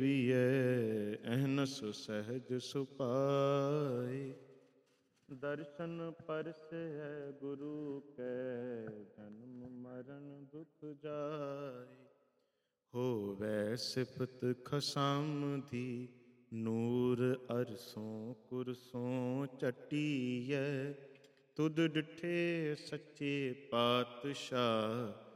ਵੀਐ ਅਹਨਸ ਸਹਿਜ ਸੁਪਾਏ। ਦਰਸ਼ਨ ਪਰਸੈ ਗੁਰੂ ਕੈ ਜਨਮ ਮਰਨ ਦੁਖ ਜਾਏ। ਹੋਵੈ ਸਿਫਤ ਖਸਮ ਦੀ ਨੂਰ ਅਰਸੋਂ ਕੁਰਸੋਂ ਝਟੀਐ। ਤੁਧ ਡਿਠੇ ਸੱਚੇ ਪਾਤਸ਼ਾਹ